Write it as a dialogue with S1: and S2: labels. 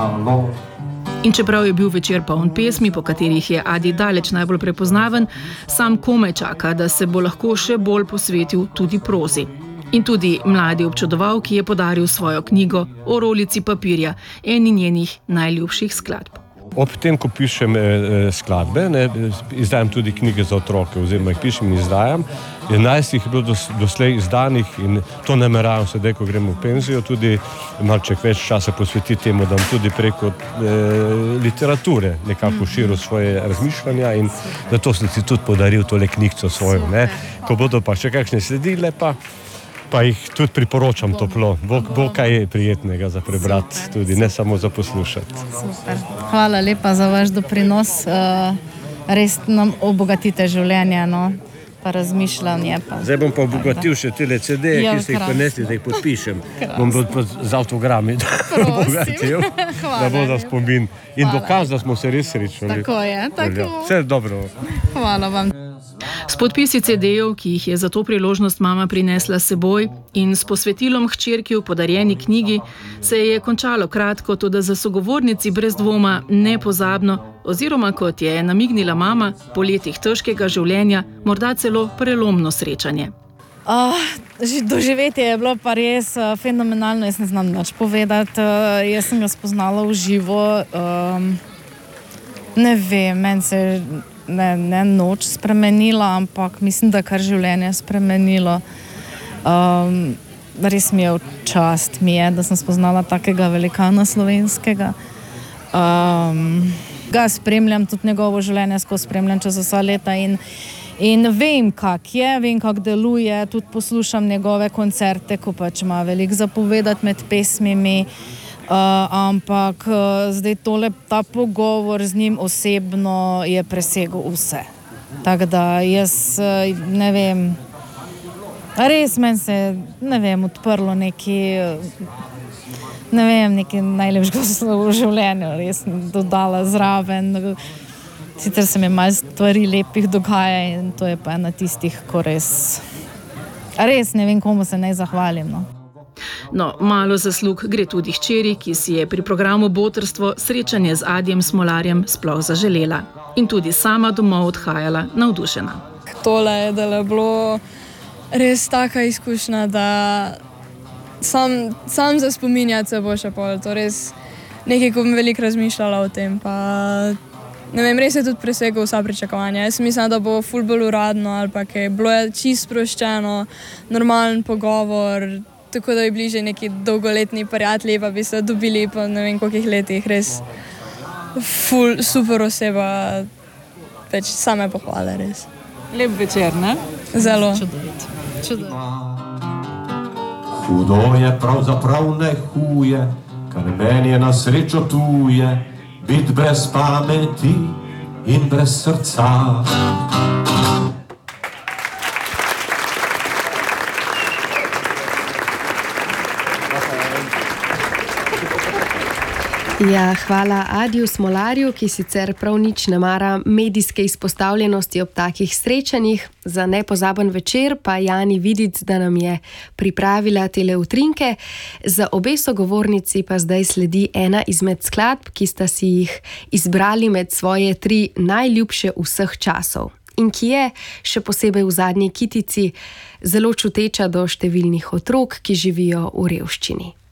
S1: malo.
S2: In čeprav je bil večer poln pesmi, po katerih je Adi daleč najbolj prepoznaven, sam komaj čaka, da se bo lahko še bolj posvetil tudi prozi. In tudi mladi občudovalki je podaril svojo knjigo o rolici papirja, eni njenih najljubših skladb.
S3: Ob tem, ko pišem skladbe, izdajam tudi knjige za otroke, oziroma jih pišem in izdajam. 11 jih je bilo doslej izdanih in to nameravam sedaj, ko gremo v penzijo, tudi malček več časa posvetiti temu, da bom tudi preko literature nekako širil svoje razmišljanja in zato sem si tudi podaril tole knjigico svojo. Ko bodo pa še kakšne sledile, pa jih tudi priporočam toplo. Bo kaj prijetnega za prebrati, tudi ne samo za poslušati.
S4: Super. Hvala lepa za vaš doprinos. Res nam obogatite življenje, pa razmišljanje.
S3: Zdaj bom pa obogatil še tele CD-je, ki ste jih prinesli, da jih podpišem. Bom z avtogrami obogatil, da bo za spomin. In dokaz, da smo se res srečali.
S4: Tako je, tako.
S3: Vse dobro.
S4: Hvala vam.
S2: S podpisi CD-jev, ki jih je za to priložnost mama prinesla s seboj, in s posvetilom hčerki v podarjeni knjigi, se je končalo kratko, toda za sogovornici brez dvoma nepozabno, oziroma kot je namignila mama, po letih težkega življenja, morda celo prelomno srečanje.
S4: Doživetje je bilo pa res fenomenalno, jaz ne znam nič povedati. Jaz sem ga spoznala v živo. Ne vem, meni se ne noč spremenila, ampak mislim, da kar življenje spremenilo. Res mi je v čast, da sem spoznala takega velikana slovenskega. Ga spremljam, tudi njegovo življenje spremljam čez vsa leta in vem, kak je, vem, kak deluje, tudi poslušam njegove koncerte, ko pač ima veliko zapovedati med pesmimi. Ampak zdaj ta pogovor z njim osebno je presegel vse. Tako da jaz ne vem, res meni se odprlo nekaj najlepšega v življenju, res dodala zraven. Sicer se mi malo stvari lepih dogaja in to je pa ena tistih, ko res ne vem, komu se naj zahvalim.
S2: No, malo zaslug gre tudi hčeri, ki si je pri programu Botrstvo srečanje z Adijem Smolarjem sploh zaželela. In tudi sama domov odhajala navdušena.
S5: Tole je bilo res taka izkušnja, da sam za spominjati se bo še pol. To res nekaj, ko bom veliko razmišljala o tem. Pa, ne vem, res je tudi presegel vsa pričakovanja. Jaz mislim, da bo ful bolj uradno ali pa kaj. Bilo je čisto sproščeno, normalen pogovor, tako da bi bili že neki dolgoletni prijatelji, pa bi se dobili po ne vem kolikih letih, res ful, super oseba, več same pohvale, res.
S2: Lep večer, ne?
S5: Zelo.
S2: Čudovit.
S1: Hudo je pravzaprav ne huje, kar meni je na srečo tuje, biti brez pameti in brez srca.
S6: Ja, hvala Adiju Smolarju, ki sicer prav nič ne mara medijske izpostavljenosti ob takih srečanjih. Za nepozaben večer pa Jani Vidic, da nam je pripravila tele utrinke. Za obe sogovornici pa zdaj sledi ena izmed skladb, ki sta si jih izbrali med svoje 3 najljubše vseh časov. In ki je, še posebej v zadnji kitici, zelo čuteča do številnih otrok, ki živijo v revščini.